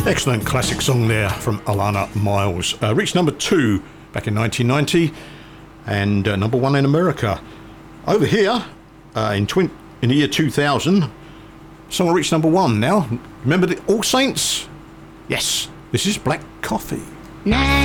Excellent classic song there from Alannah Myles. Reached number 2 back in 1990 and number 1 in America. Over here in the year 2000, song reached number 1 now. Remember the All Saints? Yes, this is Black Coffee.